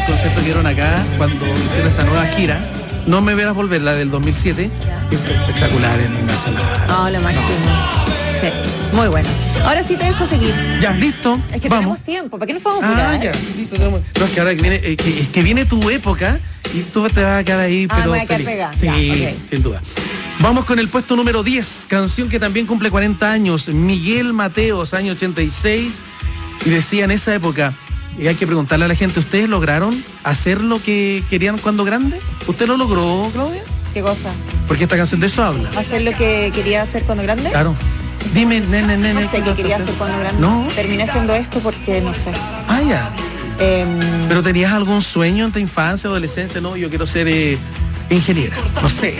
concierto que dieron acá cuando hicieron esta nueva gira. No me verás volver, la del 2007. Espectacular en el Nacional. No, lo máximo. Sí, muy bueno. Ahora sí te dejo seguir. Ya, listo. Es que vamos. tenemos tiempo, ¿para qué nos vamos a apurar? Ya, listo. No, es que ahora que viene, es que viene tu época y tú te vas a quedar ahí, pero me voy a quedar feliz. pegada. Sí, Ya, okay. sin duda. Vamos con el puesto número 10, canción que también cumple 40 años, Miguel Mateos, año 86, y decía en esa época, y hay que preguntarle a la gente, ¿ustedes lograron hacer lo que querían cuando grande? ¿Usted lo logró, Claudia? ¿Qué cosa? Porque esta canción de eso habla. ¿Hacer lo que quería hacer cuando grande? Claro. Dime, nene. No sé qué quería hacer cuando grande. No. Terminé haciendo esto porque no sé. Ah, ya. ¿Pero tenías algún sueño en tu infancia, adolescencia? No, yo quiero ser ingeniera. No sé.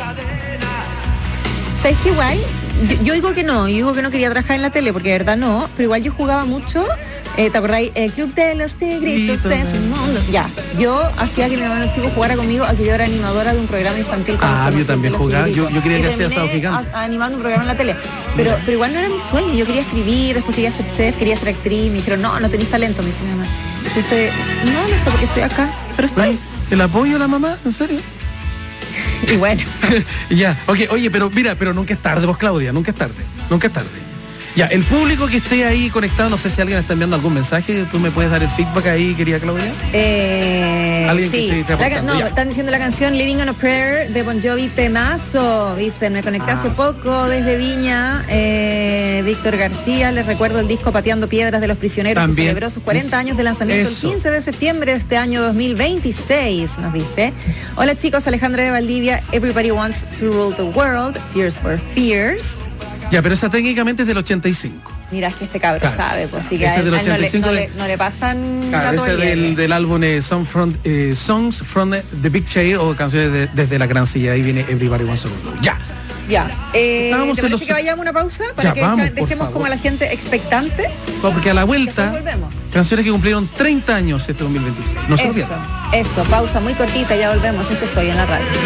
¿Sabes qué guay? Yo digo que no, quería trabajar en la tele, porque de verdad no, pero igual yo jugaba mucho. ¿Te acordáis? El Club de los Tigritos es un mundo. Ya, yo hacía que mi hermano chico jugara conmigo a que yo era animadora de un programa infantil. Yo también jugaba, yo quería que hacía Sábado Gigante. Animando un programa en la tele, pero igual no era mi sueño, yo quería escribir, después quería ser chef, quería ser actriz, me dijeron, no tenéis talento, me dijo mi mamá. Entonces, no sé por qué estoy acá, pero estoy. ¿El apoyo a la mamá? ¿En serio? Y bueno. Ya, ok, oye, pero mira, pero nunca es tarde, vos, Claudia, nunca es tarde. Ya, el público que esté ahí conectado, no sé si alguien está enviando algún mensaje, ¿tú me puedes dar el feedback ahí, querida Claudia? ¿Alguien sí. Que esté aportando, están diciendo la canción Living on a Prayer de Bon Jovi, temazo. Dicen, me conecté hace poco desde Viña. Víctor García, les recuerdo el disco Pateando Piedras de los Prisioneros, también, que celebró sus 40 años de lanzamiento el 15 de septiembre de este año 2026, nos dice. Hola chicos, Alejandra de Valdivia, Everybody Wants to Rule the World, Tears for Fears. Ya, pero esa técnicamente es del 85. Mira, es que este cabro sabe, pues así que a él no le pasan. Claro, ese es del álbum Songs from the Big Chair, o canciones desde la gran silla. Ahí viene Everybody Wants to Rule. Ya. ¿Te parece que vayamos a una pausa? Para que dejemos como a la gente expectante. Porque a la vuelta, canciones que cumplieron 30 años este 2026. Eso, pausa muy cortita, ya volvemos. Esto es Hoy en la Radio.